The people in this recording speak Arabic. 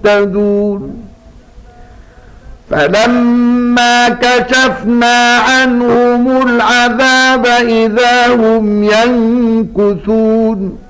مهتدون فلما كشفنا عنهم العذاب إذا هم ينكثون